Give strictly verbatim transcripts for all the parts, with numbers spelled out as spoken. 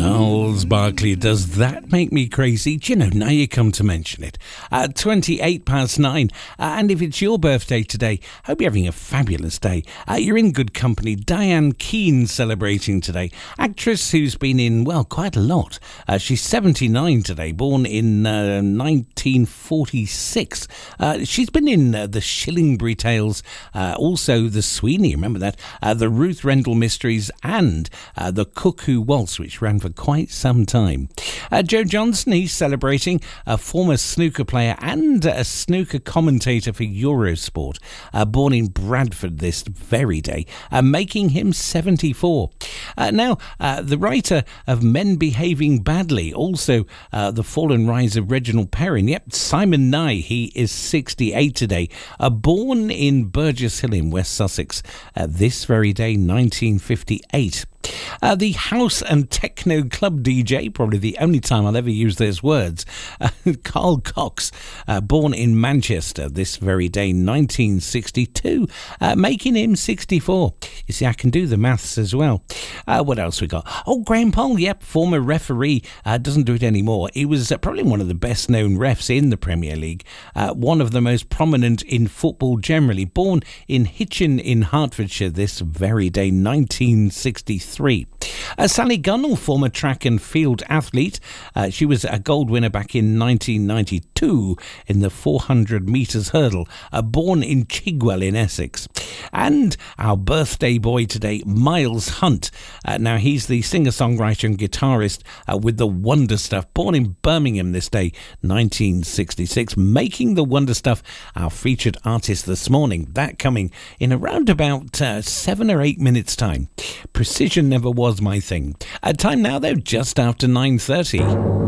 Gnarls Barkley, does that make me crazy? Do you know, now you come to mention it. Uh, twenty-eight past nine. Uh, and if it's your birthday today, hope you're having a fabulous day. Uh, you're in good company. Diane Keane celebrating today. Actress who's been in, well, quite a lot. Uh, she's seventy-nine today, born in uh, nineteen forty-six. Uh, she's been in uh, the Shillingbury Tales, uh, also the Sweeney, remember that? Uh, the Ruth Rendell Mysteries and uh, the Cuckoo Waltz, which ran for quite some time. Uh, Joe Johnson, he's celebrating, a former snooker player and a snooker commentator for Eurosport, uh, born in Bradford this very day, uh, making him seventy-four. Uh, now, uh, the writer of Men Behaving Badly, also uh, The Fall and Rise of Reginald Perrin, yep, Simon Nye, he is sixty-eight today, uh, born in Burgess Hill in West Sussex, uh, this very day, nineteen fifty-eight. Uh, the house and techno club D J, probably the only time I'll ever use those words, uh, Carl Cox, uh, born in Manchester this very day, nineteen sixty-two, uh, making him sixty-four. You see, I can do the maths as well. Uh, what else we got? Oh, Graham Poll, yep, former referee, uh, doesn't do it anymore. He was uh, probably one of the best known refs in the Premier League, uh, one of the most prominent in football generally, born in Hitchin in Hertfordshire this very day, nineteen sixty-three. Uh, Sally Gunnell, former track and field athlete. Uh, she was a gold winner back in nineteen ninety-two in the four hundred metres hurdle, uh, born in Chigwell in Essex. And our birthday boy today, Miles Hunt. Uh, now, he's the singer-songwriter and guitarist uh, with the Wonder Stuff, born in Birmingham this day, nineteen sixty-six, making the Wonder Stuff our featured artist this morning. That coming in around about uh, seven or eight minutes' time. Precision never was my thing. At time now, though, just after nine thirty.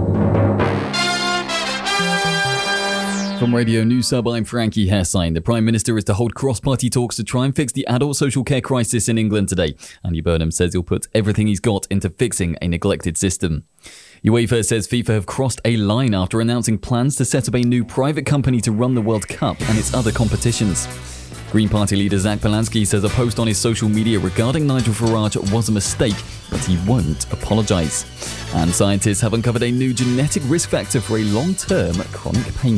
From Radio News Sub, I'm Frankie Hessine. The Prime Minister is to hold cross-party talks to try and fix the adult social care crisis in England today. Andy Burnham says he'll put everything he's got into fixing a neglected system. UEFA says FIFA have crossed a line after announcing plans to set up a new private company to run the World Cup and its other competitions. Green Party leader Zach Belansky says a post on his social media regarding Nigel Farage was a mistake, but he won't apologise. And scientists have uncovered a new genetic risk factor for a long-term chronic pain